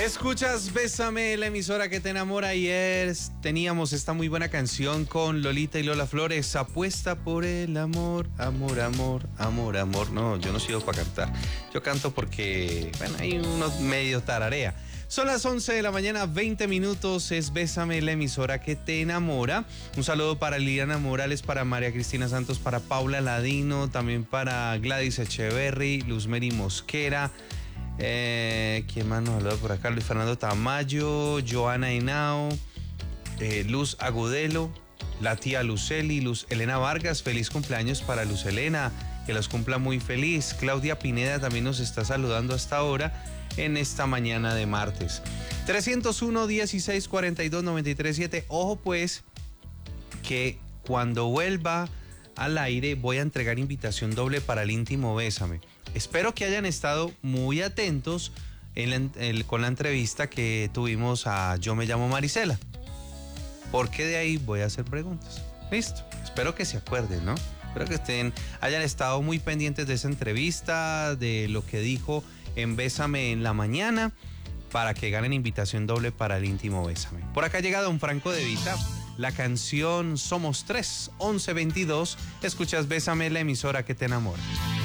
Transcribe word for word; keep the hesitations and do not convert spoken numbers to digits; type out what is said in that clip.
Escuchas Bésame, la emisora que te enamora. Ayer teníamos esta muy buena canción con Lolita y Lola Flores, Apuesta por el amor, amor, amor, amor, amor. No, yo no sirvo para cantar. Yo canto porque, bueno, hay uno medio tararea. Son las once de la mañana, veinte minutos, es Bésame, la emisora que te enamora. Un saludo para Liliana Morales, para María Cristina Santos, para Paula Ladino, también para Gladys Echeverry, Luzmeri Mosquera. Eh, ¿Quién más nos habló por acá? Luis Fernando Tamayo, Joana Henao, eh, Luz Agudelo, la tía Luceli, Luz Elena Vargas, feliz cumpleaños para Luz Elena, que los cumpla muy feliz. Claudia Pineda también nos está saludando hasta ahora en esta mañana de martes. trescientos uno, dieciséis, cuarenta y dos, noventa y tres, siete. Ojo pues que cuando vuelva al aire voy a entregar invitación doble para el íntimo Bésame. Espero que hayan estado muy atentos en la, el, con la entrevista que tuvimos a Yo me llamo Marisela, porque de ahí voy a hacer preguntas. Listo, espero que se acuerden, ¿no? Espero que estén, hayan estado muy pendientes de esa entrevista, de lo que dijo en Bésame en la mañana, para que ganen invitación doble para el íntimo Bésame. Por acá llega Don Franco De Vita, la canción Somos Tres, once veintidós. Escuchas Bésame, la emisora que te enamora.